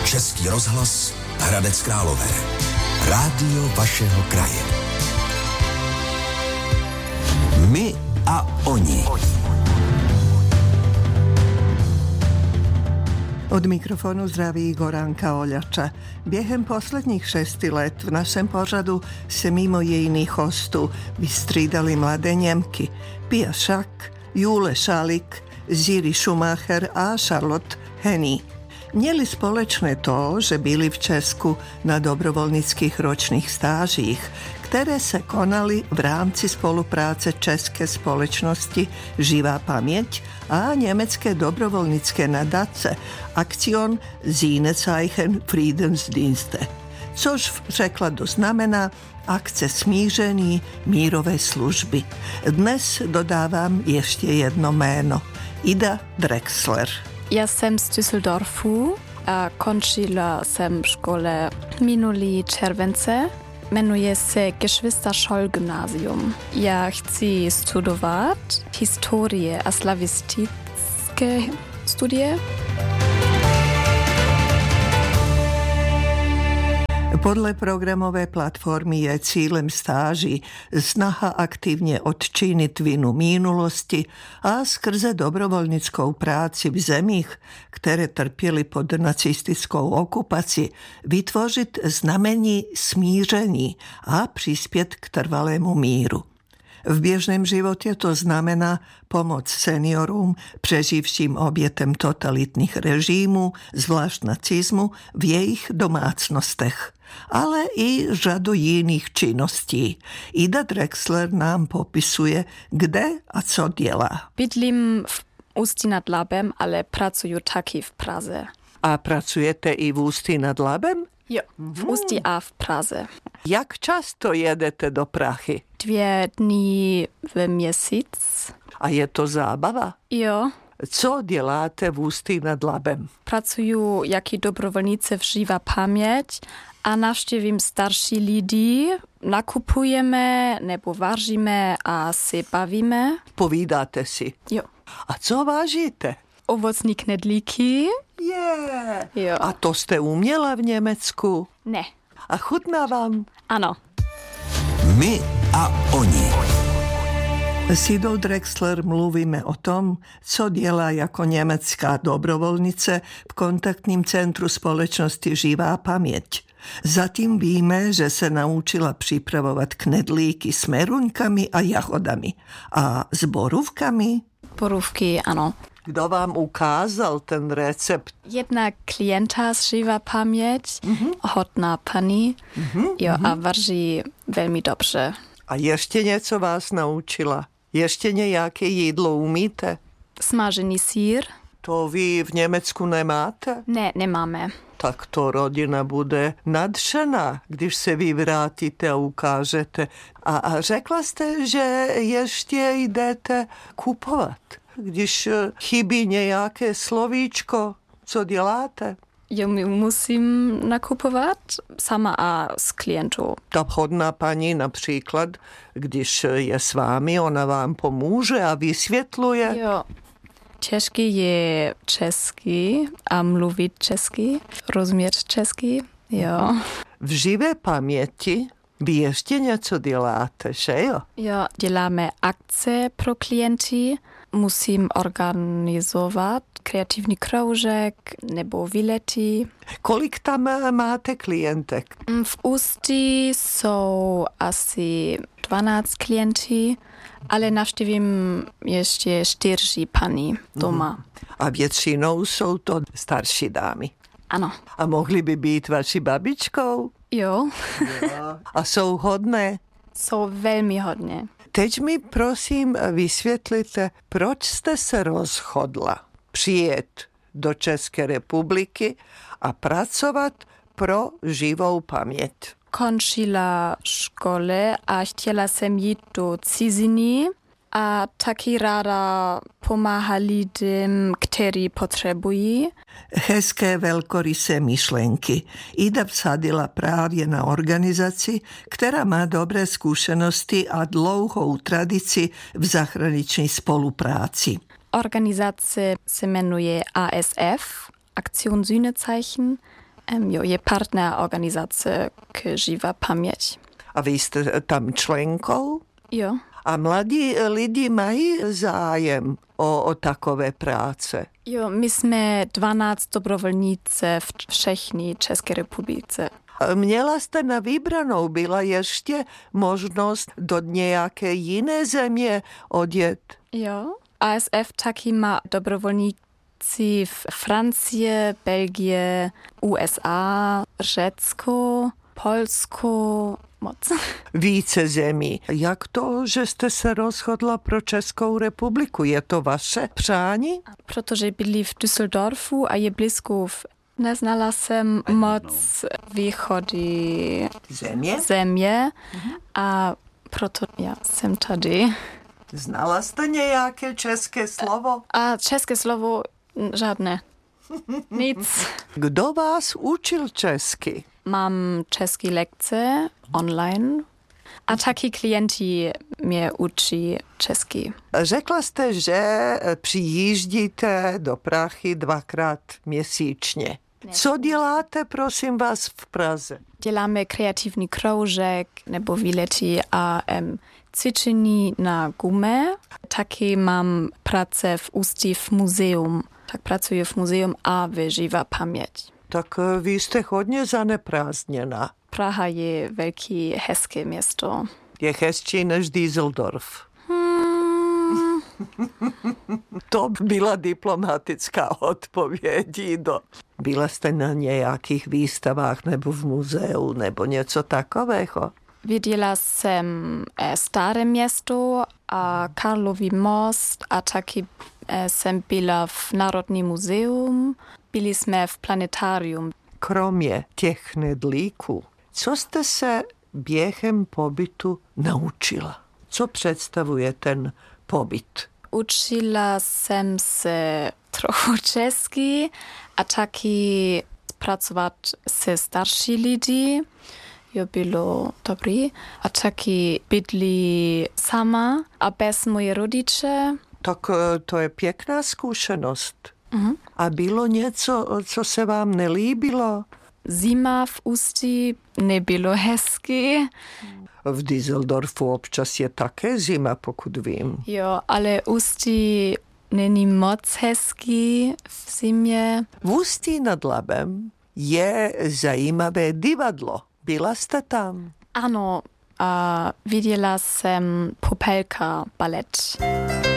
Český rozhlas Hradec Králové. Rádio vašeho kraje. My a oni. Od mikrofonu zdraví Goranka Oljača. Během posledních 6 let v našem pořadu se mimo jiných hostů vystřídali mladé Němky Pia Šak, Jule Šalik, Ziri Schumacher a Charlotte Henny. Měli společné to, že byli v Česku na dobrovolnických ročných stážích, které se konaly v rámci spolupráce České společnosti Živá paměť a německé dobrovolnické nadace Aktion Sinnezeichen Friedensdienste, což v překladu znamená akce smíření mírové služby. Dnes dodávám ještě jedno jméno. Ida Drexler. Ja jsem z Düsseldorfu a končila jsem v škole minulý července. Jmenuje se Geschwister-Scholl-Gymnasium. Já chci studovat historie a slavistické studie. Podle programové platformy je cílem stáží snaha aktivně odčinit vinu minulosti a skrze dobrovolnickou práci v zemích, které trpěly pod nacistickou okupací, vytvořit znamení smíření a přispět k trvalému míru. V běžném životě to znamená pomoc seniorům, přeživším obětem totalitních režimů, zvlášť nacismu, v jejich domácnostech, ale i řadu jiných činností. Ida Drexler nám popisuje, kde a co dělá. Bydlím v Ústí nad Labem, ale pracuju taky v Praze. A pracujete i v Ústí nad Labem? Jo, v Ústí a v Praze. Jak často jedete do Prahy? 2 dny v měsíc. A je to zábava? Jo. Co děláte v Ústí nad Labem? Pracuju jako dobrovolnice v Živá paměť a navštívím starší lidi, nakupujeme nebo vaříme a si bavíme. Povídáte si? Jo. A co vážíte? Ovocní knedlíky. Jo. A to jste uměla v Německu? Ne. A chutná vám? Ano. My a oni. S Idou Drexler mluvíme o tom, co dělá jako německá dobrovolnice v kontaktním centru společnosti Živá paměť. Zatím víme, že se naučila připravovat knedlíky s meruňkami a jahodami. A s borůvkami? Borůvky, ano. Kdo vám ukázal ten recept? Jedna klienta z Živá paměť, hodná paní, a vaří velmi dobře. A ještě něco vás naučila? Ještě nějaké jídlo umíte? Smažený sýr. To vy v Německu nemáte? Ne, nemáme. Tak to rodina bude nadšená, když se vy vrátíte a ukážete. A řekla jste, že ještě jdete kupovat. Když chybí nějaké slovíčko, co děláte? Jo, my musím nakupovat sama a s klientou. Ta vhodná paní například, když je s vámi, ona vám pomůže a vysvětluje. Jo. Český je český a mluvit český, rozumět český, jo. V Živé paměti vy ještě něco děláte, že jo? Jo, děláme akce pro klienty, musím organizovat kreativní kroužek nebo výlety. Kolik tam máte klientek? V Ústí jsou asi 12 klientů, ale navštívím ještě 4 paní doma. A většinou jsou to starší dámy. Ano. A mohly by být vaší babičkou? Jo. A jsou hodné? Jsou velmi hodné. Teď mi prosím vysvětlite, proč jste se rozhodla přijet do České republiky a pracovat pro Živou paměť. Končila škole a chtěla jsem jít do ciziny a taky ráda pomáhá lidem, kteří potřebují. Hezké velkorysé myšlenky. Ida vsadila právě na organizaci, která má dobré zkušenosti a dlouhou tradici v zahraniční spolupráci. Organizace se jmenuje ASF, Aktion Sinnezeichen, Je partner organizace k Živa paměť. A vy jste tam členkou? Jo. A mladí lidi mají zájem o takové práce? Jo, my jsme 12 dobrovolníce v všechny České republice. Měla jste na vybranou, byla ještě možnost do nějaké jiné země odjet? Jo. ASF taky má dobrovolníci v Francie, Belgie, USA, Řecko, Polsko, moc. Více zemí. Jak to, že jste se rozhodla pro Českou republiku? Je to vaše přání? Protože byli v Düsseldorfu a je blízko. Neznala jsem moc východy země a proto já jsem tady. Znala jste nějaké české slovo? A české slovo žádné. Nic. Kdo vás učil česky? Mám české lekce online a taky klienti mě učí česky. Řekla jste, že přijíždíte do Prahy 2krát měsíčně. Co děláte, prosím vás, v Praze? Děláme kreativní kroužek nebo výlety a cvičení na gume. Taky mám práce v Ústí v muzeum. Tak pracuji v muzeum a v Živa paměť. Tak vy jste hodně zaneprázdněná. Praha je velký, hezké město. Je hezčí než Düsseldorf. To byla diplomatická odpověď. Byla jste na nějakých výstavách nebo v muzeu nebo něco takového? Viděla jsem Staré město a Karlový most a taky jsem byla v Národním muzeum. Byli jsme v planetárium. Kromě těch knedlíků, co jste se během pobytu naučila? Co představuje ten pobyt? Učila jsem se trochu česky a taky pracovat se starší lidi. Jo, bylo dobrý. A taky bydlí sama a bez moje rodiče. Tak to je pěkná zkušenost. A bylo něco, co se vám nelíbilo? Zima v Ústí nebylo hezky. V Düsseldorfu občas je také zima, pokud vím. Jo, ale Ústí není moc hezký v zimě. V Ústí nad Labem je zajímavé divadlo. Byla jste tam? Ano, a viděla jsem Popelka balet.